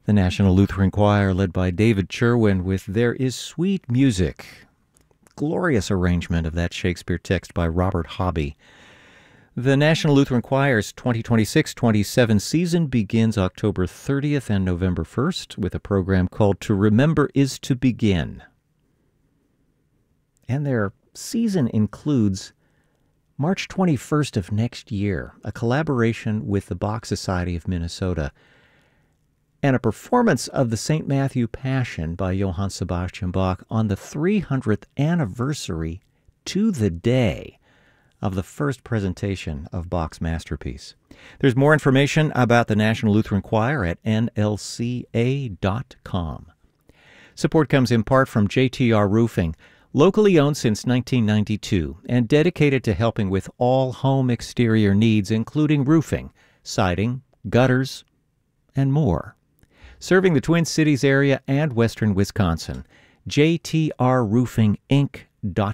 The National Lutheran Choir, led by David Cherwin, with There Is Sweet Music. Glorious arrangement of that Shakespeare text by Robert Hobby. The National Lutheran Choir's 2026-27 season begins October 30th and November 1st with a program called To Remember Is to Begin. And their season includes March 21st of next year, a collaboration with the Bach Society of Minnesota, and a performance of the St. Matthew Passion by Johann Sebastian Bach on the 300th anniversary to the day of the first presentation of Bach's masterpiece. There's more information about the National Lutheran Choir at nlca.com. Support comes in part from JTR Roofing, locally owned since 1992 and dedicated to helping with all home exterior needs, including roofing, siding, gutters, and more. Serving the Twin Cities area and western Wisconsin, jtrroofinginc.com.